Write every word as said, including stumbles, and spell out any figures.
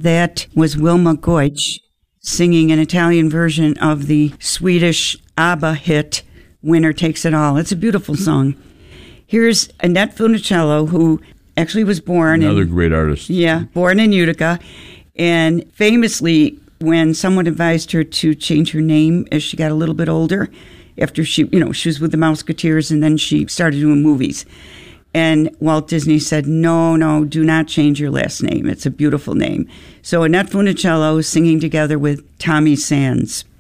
that was Wilma Goich singing an Italian version of the Swedish ABBA hit, Winner Takes It All. It's a beautiful song. Here's Annette Funicello, who actually was born Another in, great artist. Yeah, born in Utica. And famously, when someone advised her to change her name as she got a little bit older, after she, you know, she was with the Mouseketeers and then she started doing movies. And Walt Disney said, no, no, do not change your last name. It's a beautiful name. So Annette Funicello singing together with Tommy Sands.